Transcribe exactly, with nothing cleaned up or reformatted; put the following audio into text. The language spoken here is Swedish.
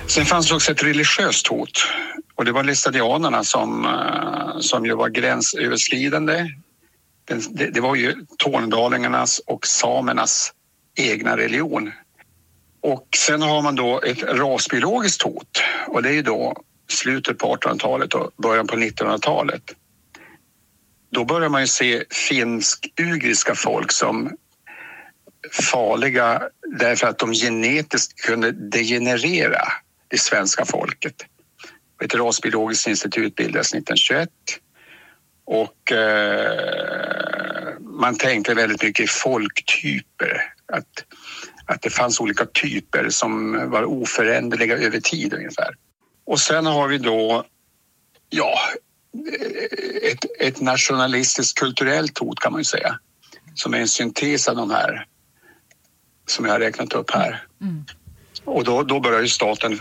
Sen fanns det också ett religiöst hot. Och det var lestadianerna som, som ju var gränsöverskridande. Det, det var ju tornedalingarnas och samernas egna religion. Och sen har man då ett rasbiologiskt hot. Och det är ju då slutet på artonhundratalet och början på nittonhundratalet. Då börjar man ju se finsk-ugriska folk som farliga därför att de genetiskt kunde degenerera det svenska folket. Ett rasbiologiskt institut bildades nittonhundratjugoett och eh, man tänkte väldigt mycket i folktyper. Att, att det fanns olika typer som var oföränderliga över tid ungefär. Och sen har vi då ja, ett, ett nationalistiskt kulturellt hot kan man ju säga. Som är en syntes av de här som jag har räknat upp här. Mm. Och då, då börjar ju staten